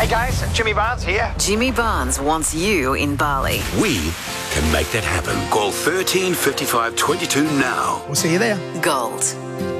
Hey guys, Jimmy Barnes here. Jimmy Barnes wants you in Bali. We can make that happen. Call 13 55 22 now. We'll see you there. Gold.